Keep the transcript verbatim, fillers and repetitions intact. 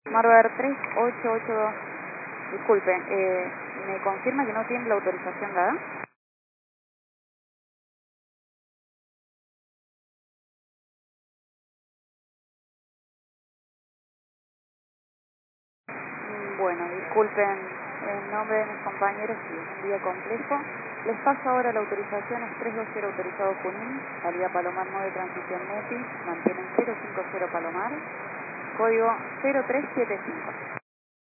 Marver tres ocho ocho dos. Disculpe, eh, ¿me confirma que no tiene la autorización dada? Mm, Bueno, disculpen en nombre de mis compañeros, sí, es un día complejo. Les paso ahora la autorización, es tres dos cero autorizado Junín, salida Palomar nueve, transición N E T I, mantienen cero cinco cero Palomar, código cero tres siete cinco.